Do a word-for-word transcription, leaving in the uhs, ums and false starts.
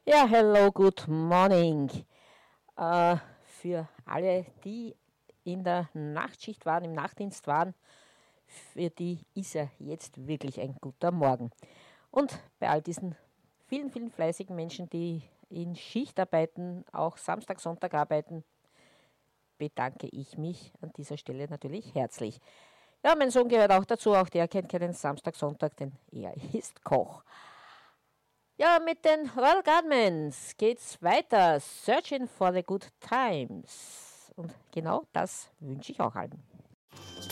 Ja, hello, good morning. Äh, für alle, die in der Nachtschicht waren, im Nachtdienst waren, für die ist ja jetzt wirklich ein guter Morgen. Und bei all diesen vielen, vielen fleißigen Menschen, die in Schicht arbeiten, auch Samstag, Sonntag arbeiten, bedanke ich mich an dieser Stelle natürlich herzlich. Ja, mein Sohn gehört auch dazu, auch der kennt keinen Samstag, Sonntag, denn er ist Koch. Ja, mit den Royal Guardsmen geht's weiter. Searching for the good times. Und genau das wünsche ich auch allen.